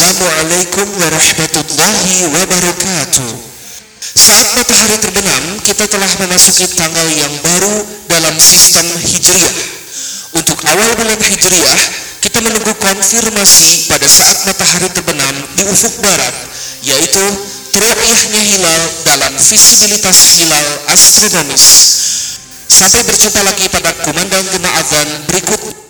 Assalamualaikum warahmatullahi wabarakatuh. Saat matahari terbenam, kita telah memasuki tanggal yang baru dalam sistem Hijriah. Untuk awal bulan Hijriah, kita menunggu konfirmasi pada saat matahari terbenam di ufuk barat, yaitu ru'yahnya hilal dalam visibilitas hilal astronomis. Sampai berjumpa lagi pada kumandang gemah azan berikutnya.